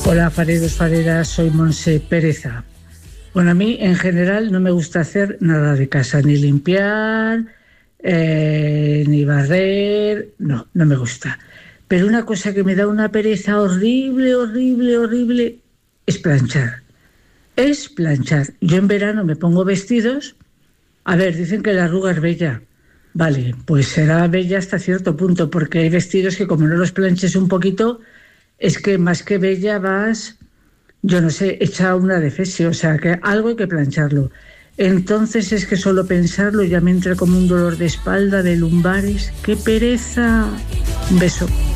Hola, fareros, fareras, soy Monse Pereza. Bueno, a mí en general no me gusta hacer nada de casa, ni limpiar, ni barrer, no me gusta. Pero una cosa que me da una pereza horrible, horrible, horrible, es planchar. Es planchar. Yo en verano me pongo vestidos. A ver, dicen que la arruga es bella. Vale, pues será bella hasta cierto punto, porque hay vestidos que como no los planches un poquito, es que más que bella vas, yo no sé, hecha una defesio, o sea, que algo hay que plancharlo. Entonces es que solo pensarlo ya me entra como un dolor de espalda, de lumbares. ¡Qué pereza! Un beso.